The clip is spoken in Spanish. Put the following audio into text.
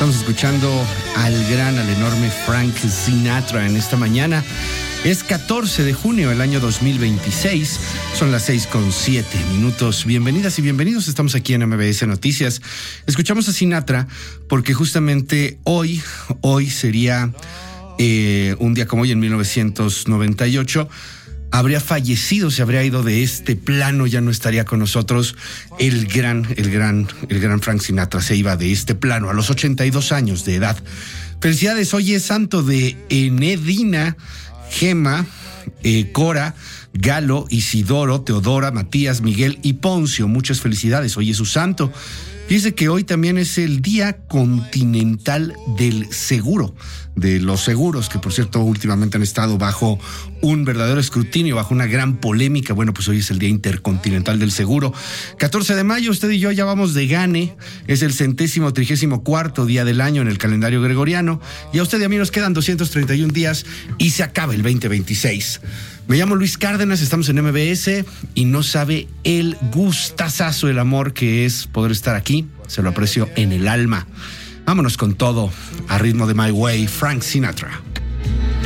Estamos escuchando al enorme Frank Sinatra en esta mañana. Es 14 de junio del año 2026. Son las 6:07. Bienvenidas y bienvenidos. Estamos aquí en MBS Noticias. Escuchamos a Sinatra porque justamente hoy sería un día como hoy, en 1998, habría fallecido, se habría ido de este plano, ya no estaría con nosotros el gran Frank Sinatra. Se iba de este plano a los 82 años de edad. Felicidades, hoy es santo de Enedina, Gema, Cora, Galo, Isidoro, Teodora, Matías, Miguel y Poncio. Muchas felicidades, hoy es su santo. Fíjese que hoy también es el Día Continental del Seguro, de los seguros, que por cierto últimamente han estado bajo un verdadero escrutinio, bajo una gran polémica. Bueno, pues hoy es el Día Intercontinental del Seguro. 14 de mayo, usted y yo ya vamos de gane. Es el 134º día del año en el calendario gregoriano. Y a usted y a mí nos quedan 231 días y se acaba el 2026. Me llamo Luis Cárdenas, estamos en MBS y no sabe el gustazazo, el amor que es poder estar aquí. Se lo aprecio en el alma. Vámonos con todo a ritmo de My Way, Frank Sinatra.